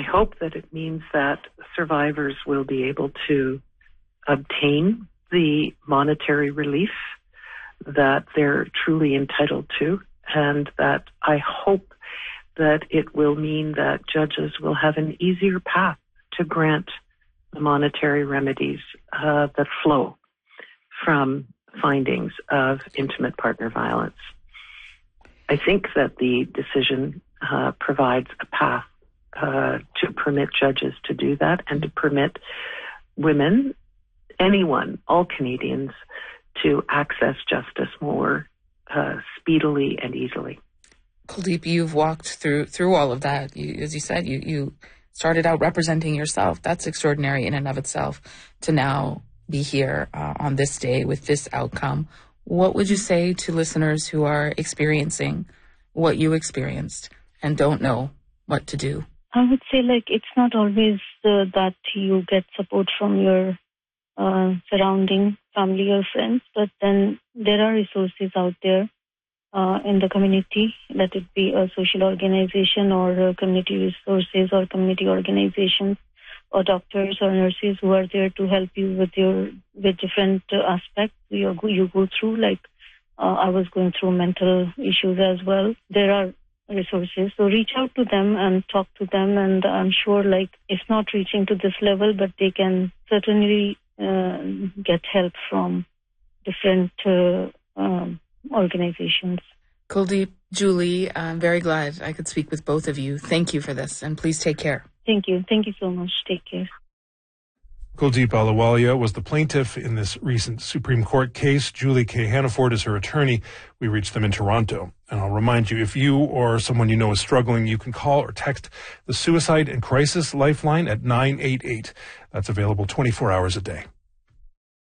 I hope that it means that survivors will be able to obtain the monetary relief that they're truly entitled to, and that I hope that it will mean that judges will have an easier path to grant the monetary remedies that flow from findings of intimate partner violence. I think that the decision provides a path to permit judges to do that and to permit women, anyone, all Canadians, to access justice more speedily and easily. Kuldeep, you've walked through all of that. As you said, you started out representing yourself. That's extraordinary in and of itself, to now be here on this day with this outcome. What would you say to listeners who are experiencing what you experienced and don't know what to do? I would say, it's not always that you get support from your surrounding family or friends, but then there are resources out there in the community, let it be a social organization or community resources or community organizations or doctors or nurses who are there to help you with different aspects you go through. I was going through mental issues as well. There are resources, so reach out to them and talk to them, and I'm sure it's not reaching to this level, but they can certainly get help from different organizations. Kuldeep, Julie, I'm very glad I could speak with both of you. Thank you for this, and please take care. Thank you. Thank you so much. Take care. Kuldeep Ahluwalia was the plaintiff in this recent Supreme Court case. Julie K. Hannaford is her attorney. We reached them in Toronto. And I'll remind you, if you or someone you know is struggling, you can call or text the Suicide and Crisis Lifeline at 988. That's available 24 hours a day.